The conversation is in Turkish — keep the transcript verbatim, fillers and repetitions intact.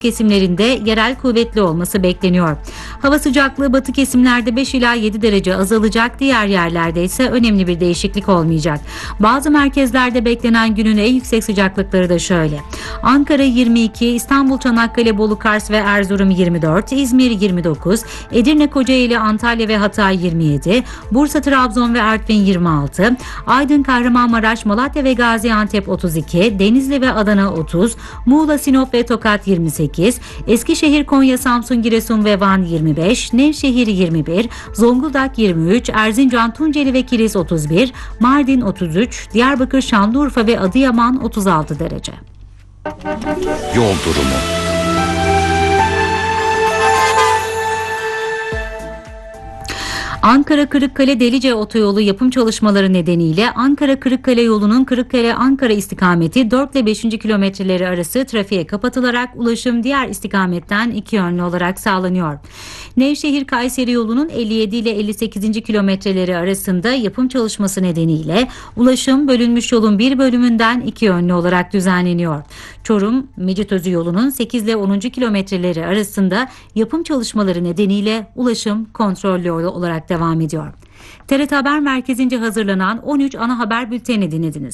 kesimlerinde yerel kuvvetli olması bekleniyor. Hava sıcaklığı batı kesimlerde beş ila yedi derece azalacak, diğer yerlerde ise önemli bir değişiklik olmayacak. Bazı merkezlerde beklenen günün en yüksek sıcaklıkları da şöyle: Ankara yirmi iki, İstanbul, Çanakkale, Bolu, Kars ve Erzurum yirmi dört, İzmir yirmi dokuz, Edirne, Kocaeli, Antalya ve Hatay yirmi yedi, Bursa, Trabzon ve Artvin yirmi altı, Aydın, Kahramanmaraş, Malatya ve Gaziantep otuz iki, Denizli ve Adana otuz, Muğla, Sinop ve Tokat yirmi sekiz, Eskişehir, Konya, Samsun, Giresun ve Van yirmi beş, Nevşehir yirmi bir, Zonguldak yirmi üç, Erzincan, Tunceli ve Kilis otuz bir, Mardin otuz üç, Diyarbakır, Şanlıurfa ve Adıyaman otuz altı derece. Yol durumu. Ankara-Kırıkkale-Delice otoyolu yapım çalışmaları nedeniyle Ankara-Kırıkkale yolunun Kırıkkale-Ankara istikameti dört ile beşinci kilometreleri arası trafiğe kapatılarak ulaşım diğer istikametten iki yönlü olarak sağlanıyor. Nevşehir-Kayseri yolunun elli yedi ile elli sekizinci kilometreleri arasında yapım çalışması nedeniyle ulaşım bölünmüş yolun bir bölümünden iki yönlü olarak düzenleniyor. Çorum-Mecitözü yolunun sekiz ile onuncu kilometreleri arasında yapım çalışmaları nedeniyle ulaşım kontrollü olarak devam ediyor. T R T Haber Merkezi'nce hazırlanan on üç ana haber bültenini dinlediniz.